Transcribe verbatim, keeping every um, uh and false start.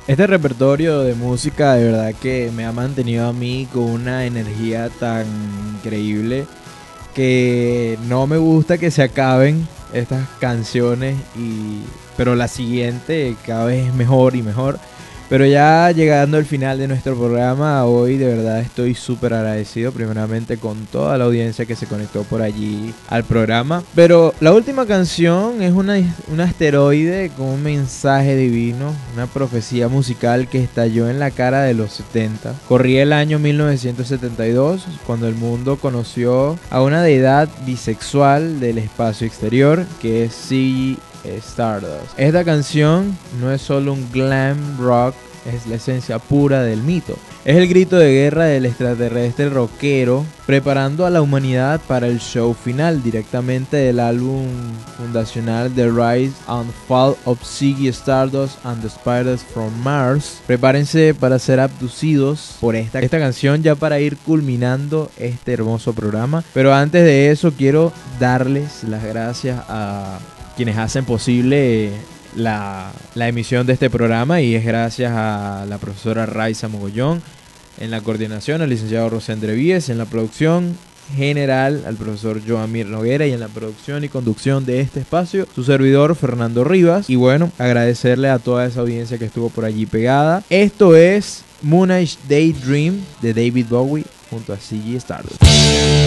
Este repertorio de música de verdad que me ha mantenido a mí con una energía tan increíble que no me gusta que se acaben estas canciones y pero la siguiente cada vez es mejor y mejor. Pero ya llegando al final de nuestro programa, hoy de verdad estoy súper agradecido primeramente con toda la audiencia que se conectó por allí al programa. Pero la última canción es una, un asteroide con un mensaje divino, una profecía musical que estalló en la cara de los setenta. Corría el año mil novecientos setenta y dos cuando el mundo conoció a una deidad bisexual del espacio exterior que es Ziggy Stardust. Esta canción no es solo un glam rock, es la esencia pura del mito. Es el grito de guerra del extraterrestre rockero preparando a la humanidad para el show final directamente del álbum fundacional The Rise and Fall of Ziggy Stardust and the Spiders from Mars. Prepárense para ser abducidos por esta, esta canción ya para ir culminando este hermoso programa. Pero antes de eso quiero darles las gracias a quienes hacen posible la, la emisión de este programa, y es gracias a la profesora Raiza Mogollón en la coordinación, al licenciado Rosendre Víez en la producción general, al profesor Joamir Noguera, y en la producción y conducción de este espacio su servidor Fernando Rivas. Y bueno, agradecerle a toda esa audiencia que estuvo por allí pegada. Esto es Moonage Daydream de David Bowie junto a Ziggy Stardust.